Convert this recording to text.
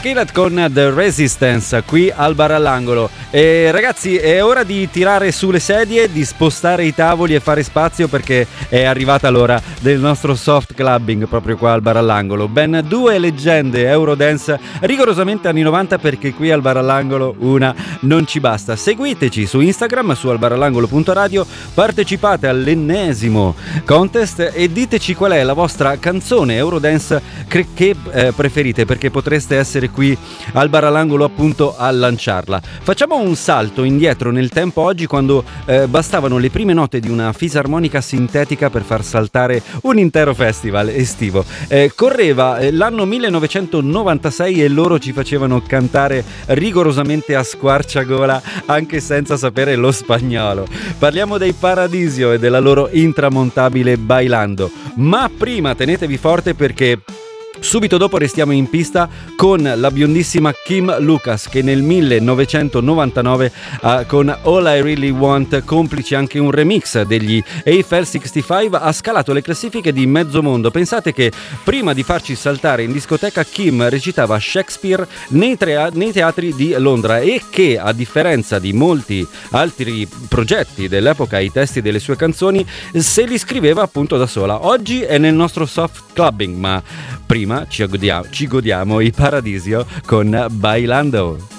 Skillet con The Resistance qui al bar all'angolo. E ragazzi, è ora di tirare su le sedie, di spostare i tavoli e fare spazio, perché è arrivata l'ora del nostro soft clubbing proprio qua al bar all'angolo. Ben 2 leggende Eurodance rigorosamente anni 90, perché qui al bar all'angolo una non ci basta. Seguiteci su Instagram, su albarallangolo.radio, partecipate all'ennesimo contest e diteci qual è la vostra canzone Eurodance che preferite, perché potreste essere qui al bar all'angolo appunto a lanciarla. Facciamo un salto indietro nel tempo oggi, quando bastavano le prime note di una fisarmonica sintetica per far saltare un intero festival estivo. Correva l'anno 1996 e loro ci facevano cantare rigorosamente a squarciagola, anche senza sapere lo spagnolo. Parliamo dei Paradisio e della loro intramontabile Bailando. Ma prima tenetevi forte, perché subito dopo restiamo in pista con la biondissima Kim Lucas, che nel 1999 con All I Really Want, complice anche un remix degli Eiffel 65, ha scalato le classifiche di mezzo mondo. Pensate che prima di farci saltare in discoteca Kim recitava Shakespeare nei teatri di Londra, e che a differenza di molti altri progetti dell'epoca, i testi delle sue canzoni se li scriveva appunto da sola. Oggi è nel nostro soft clubbing, ma prima ci godiamo i Paradisio con Bailando.